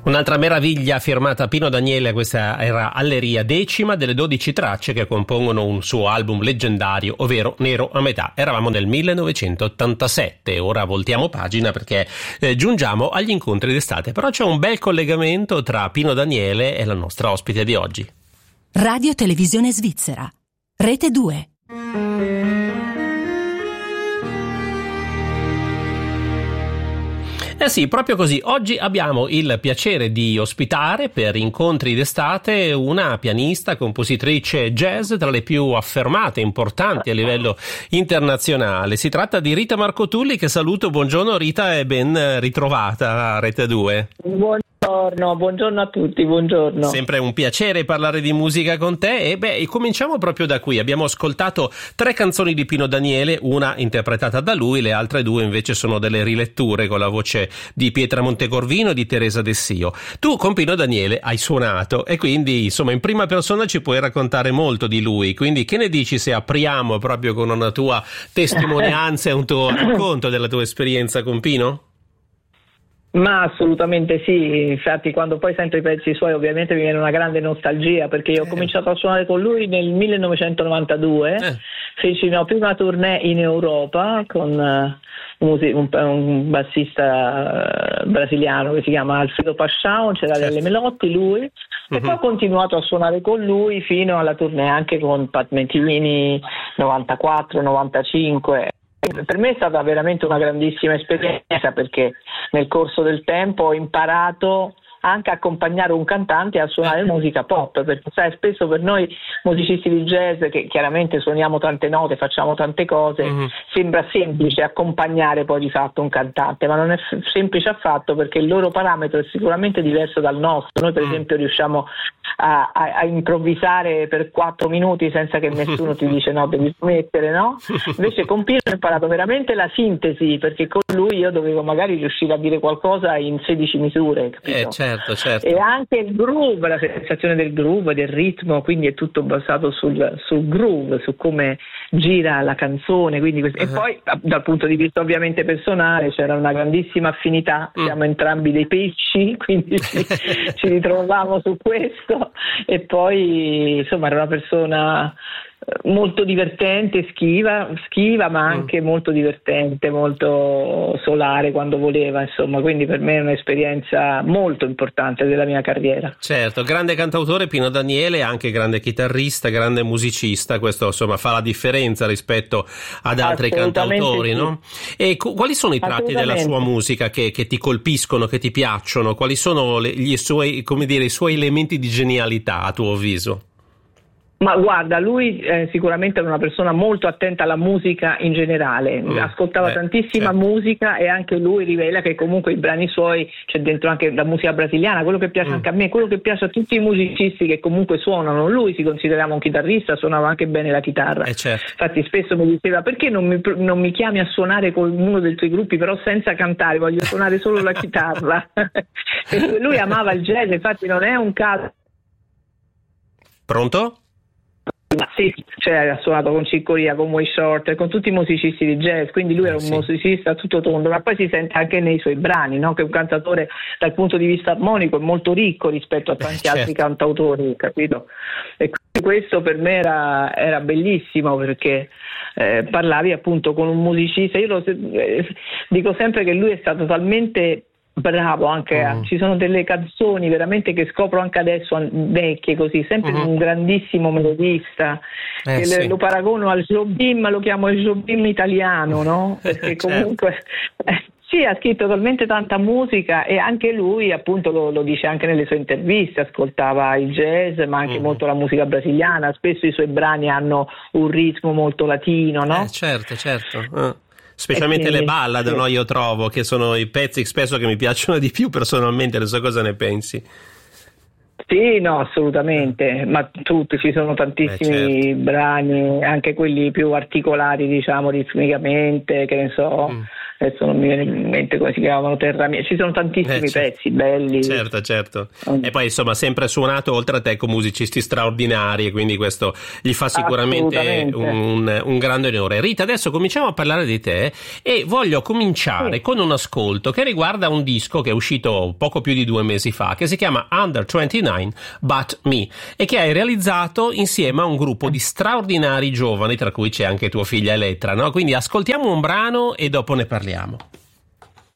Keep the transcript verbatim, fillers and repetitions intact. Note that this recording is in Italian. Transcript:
Un'altra meraviglia firmata Pino Daniele, questa era Alleria, decima delle dodici tracce che compongono un suo album leggendario, ovvero Nero a metà. Eravamo nel millenovecentottantasette, ora voltiamo pagina perché eh, giungiamo agli incontri d'estate, però c'è un bel collegamento tra Pino Daniele e la nostra ospite di oggi. Radio Televisione Svizzera, Rete due. Eh sì, proprio così. Oggi abbiamo il piacere di ospitare per incontri d'estate una pianista, compositrice jazz tra le più affermate e importanti a livello internazionale. Si tratta di Rita Marcotulli, che saluto. Buongiorno Rita e ben ritrovata a Rete due. Buongiorno, buongiorno a tutti, buongiorno. Sempre un piacere parlare di musica con te e beh, cominciamo proprio da qui. Abbiamo ascoltato tre canzoni di Pino Daniele, una interpretata da lui, le altre due invece sono delle riletture con la voce di Pietra Montecorvino e di Teresa Dessio. Tu con Pino Daniele hai suonato e quindi insomma in prima persona ci puoi raccontare molto di lui, quindi che ne dici se apriamo proprio con una tua testimonianza e un tuo racconto della tua esperienza con Pino? Ma assolutamente sì, infatti quando poi sento i pezzi suoi ovviamente mi viene una grande nostalgia, perché io ho cominciato a suonare con lui nel millenovecentonovantadue, eh. feci una prima tournée in Europa con uh, un, un bassista uh, brasiliano che si chiama Alfredo Paixão, c'era certo. Delle Melotti, lui, uh-huh. E poi ho continuato a suonare con lui fino alla tournée anche con Pat Metheny novantaquattro novantacinque. Per me è stata veramente una grandissima esperienza, perché nel corso del tempo ho imparato anche a accompagnare un cantante a suonare musica pop, perché sai, spesso per noi musicisti di jazz, che chiaramente suoniamo tante note, facciamo tante cose, mm-hmm. sembra semplice accompagnare poi di fatto un cantante, ma non è f- semplice affatto, perché il loro parametro è sicuramente diverso dal nostro. Noi per mm. esempio riusciamo a, a, a improvvisare per quattro minuti senza che nessuno ti dice no, devi smettere, no? Invece con Pino ho imparato veramente la sintesi, perché con lui io dovevo magari riuscire a dire qualcosa in sedici misure, capito? Eh, certo, certo. E anche il groove, la sensazione del groove, del ritmo, quindi è tutto basato sul, sul groove, su come gira la canzone, quindi questo. Uh-huh. E poi dal punto di vista ovviamente personale c'era una grandissima affinità, mm. siamo entrambi dei pesci, quindi ci, ci ritrovavamo su questo, e poi insomma era una persona molto divertente, schiva, schiva ma anche mm. molto divertente, molto solare quando voleva, insomma, quindi per me è un'esperienza molto importante della mia carriera. Certo, grande cantautore Pino Daniele, anche grande chitarrista, grande musicista, questo insomma fa la differenza rispetto ad altri cantautori, sì. No? E cu- quali sono i tratti della sua musica che, che ti colpiscono, che ti piacciono? Quali sono le, gli suoi, come dire, i suoi elementi di genialità a tuo avviso? Ma guarda, lui eh, sicuramente era una persona molto attenta alla musica in generale, mm. ascoltava eh, tantissima certo. musica, e anche lui rivela che comunque i brani suoi c'è dentro anche la musica brasiliana, quello che piace mm. anche a me, quello che piace a tutti i musicisti che comunque suonano. Lui si considerava un chitarrista, suonava anche bene la chitarra, eh, certo. infatti spesso mi diceva: perché non mi, non mi chiami a suonare con uno dei tuoi gruppi, però senza cantare, voglio suonare solo la chitarra. E lui amava il jazz, infatti non è un caso. Pronto? Ma sì, cioè ha suonato con Chick Corea, con Way Shorter, con tutti i musicisti di jazz, quindi lui era un sì. musicista a tutto tondo, ma poi si sente anche nei suoi brani, no? Che è un cantatore dal punto di vista armonico è molto ricco rispetto a tanti certo. altri cantautori, capito? E questo per me era, era bellissimo, perché eh, parlavi appunto con un musicista. Io lo, eh, dico sempre che lui è stato talmente bravo anche, mm. ci sono delle canzoni veramente che scopro anche adesso, vecchie così, sempre mm-hmm. un grandissimo melodista, eh, che sì. lo paragono al Jobim, lo chiamo il Jobim italiano, no? Perché comunque eh, sì, ha scritto talmente tanta musica, e anche lui appunto lo, lo dice anche nelle sue interviste, ascoltava il jazz ma anche mm. molto la musica brasiliana, spesso i suoi brani hanno un ritmo molto latino, no? Eh, certo, certo. Uh. Specialmente quindi, le ballad, sì. no? Io trovo che sono i pezzi spesso che mi piacciono di più personalmente, non so cosa ne pensi. Sì, no, assolutamente, ma tutti, ci sono tantissimi eh, certo. brani, anche quelli più articolati, diciamo, ritmicamente, che ne so, mm. adesso non mi viene in mente come si chiamavano, Terra Mia, ci sono tantissimi eh, pezzi belli. Certo, certo. E poi insomma sempre suonato oltre a te con musicisti straordinari, e quindi questo gli fa sicuramente un, un grande onore. Rita, adesso cominciamo a parlare di te e voglio cominciare sì. con un ascolto che riguarda un disco che è uscito poco più di due mesi fa, che si chiama Under ventinove But Me, e che hai realizzato insieme a un gruppo di straordinari giovani, tra cui c'è anche tua figlia Elettra, no? Quindi ascoltiamo un brano e dopo ne parliamo.